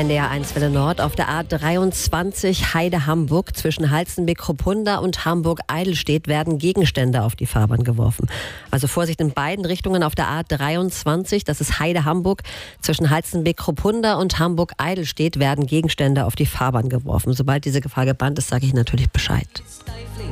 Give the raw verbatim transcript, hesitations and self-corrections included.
N D R eins Welle Nord auf der A dreiundzwanzig Heide-Hamburg zwischen Halstenbek-Kruppunda und Hamburg-Eidelstedt werden Gegenstände auf die Fahrbahn geworfen. Also Vorsicht in beiden Richtungen auf der A dreiundzwanzig, das ist Heide-Hamburg, zwischen Halstenbek-Kruppunda und Hamburg-Eidelstedt werden Gegenstände auf die Fahrbahn geworfen. Sobald diese Gefahr gebannt ist, sage ich natürlich Bescheid.